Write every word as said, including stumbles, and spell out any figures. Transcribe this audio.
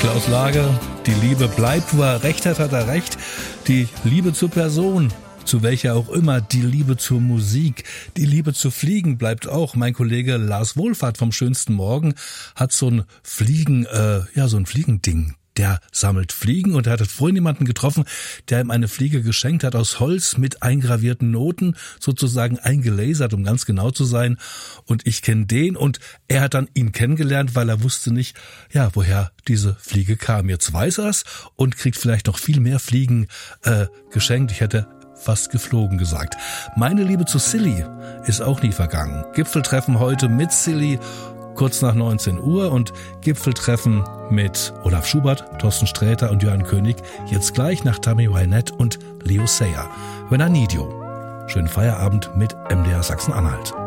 Klaus Lager, die Liebe bleibt, wo er recht hat, hat er recht. Die Liebe zur Person, zu welcher auch immer, die Liebe zur Musik, die Liebe zu Fliegen bleibt auch. Mein Kollege Lars Wohlfahrt vom Schönsten Morgen hat so ein Fliegen, äh, ja, so ein Fliegending. Der sammelt Fliegen und er hat vorhin jemanden getroffen, der ihm eine Fliege geschenkt hat aus Holz mit eingravierten Noten, sozusagen eingelasert, um ganz genau zu sein. Und ich kenne den und er hat dann ihn kennengelernt, weil er wusste nicht, ja, woher diese Fliege kam. Jetzt weiß er's und kriegt vielleicht noch viel mehr Fliegen äh, geschenkt. Ich hätte fast geflogen gesagt. Meine Liebe zu Silly ist auch nie vergangen. Gipfeltreffen heute mit Silly kurz nach neunzehn Uhr und Gipfeltreffen mit Olaf Schubert, Thorsten Sträter und Johann König jetzt gleich nach Tammy Wynette und Leo Sayer. When I Need You. Schönen Feierabend mit M D R Sachsen-Anhalt.